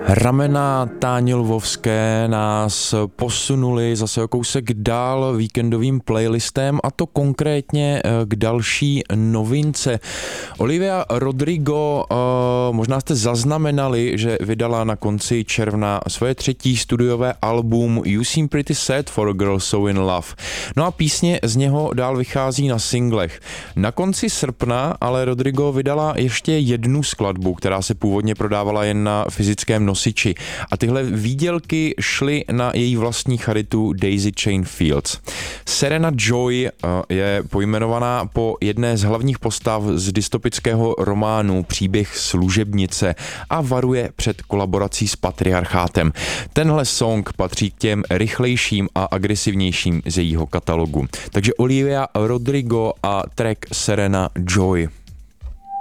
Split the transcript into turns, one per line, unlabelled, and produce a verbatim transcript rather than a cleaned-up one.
Ramena Táni Lvovské nás posunuli zase o kousek dál víkendovým playlistem, a to konkrétně k další novince. Olivia Rodrigo, možná jste zaznamenali, že vydala na konci června svoje třetí studiové album You Seem Pretty Sad for a Girl So in Love. No a písně z něho dál vychází na singlech. Na konci srpna ale Rodrigo vydala ještě jednu skladbu, která se původně prodávala jen na fyzickém nosiči. A tyhle výdělky šly na její vlastní charitu Daisy Chain Fields. Serena Joy je pojmenovaná po jedné z hlavních postav z dystopického románu Příběh služebnice a varuje před kolaborací s patriarchátem. Tenhle song patří k těm rychlejším a agresivnějším z jejího katalogu. Takže Olivia Rodrigo a track Serena Joy.